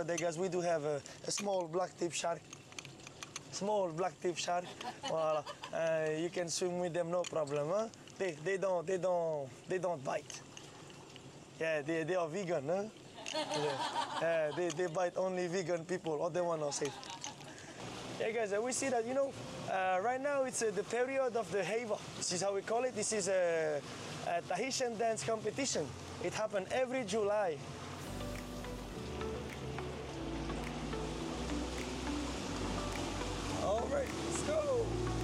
there, guys, we do have a small black-tip shark. Small black-tip shark. Voila. You can swim with them, no problem. Huh? They don't bite. Yeah, they are vegan. Huh? Yeah, they bite only vegan people. Other one are safe. Yeah, guys, we see that, right now it's the period of the Heiva. This is how we call it. This is a Tahitian dance competition. It happens every July. All right, let's go.